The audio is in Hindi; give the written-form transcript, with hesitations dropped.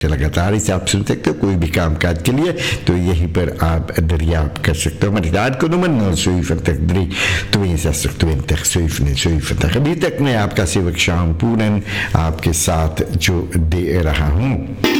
लगातार इसे आप सुन सकते हो कोई भी काम काज के लिए, तो यहीं पर आप दरियाफ्त कर सकते हो. Maridaad ko naman 7:3 tuwing sa 7:20. अभी तक मैं आपका सेवक शाम पूरन आपके साथ जो दे रहा हूँ.